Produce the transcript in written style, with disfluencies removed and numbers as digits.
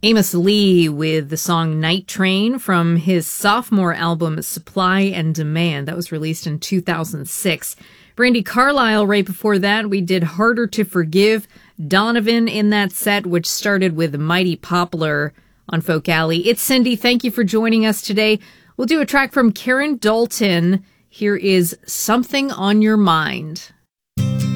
Amos Lee with the song Night Train from his sophomore album Supply and Demand. That was released in 2006. Brandi Carlile right before that. We did Harder to Forgive. Donovan in that set, which started with Mighty Poplar on Folk Alley. It's Cindy. Thank you for joining us today. We'll do a track from Karen Dalton. Here is Something on Your Mind.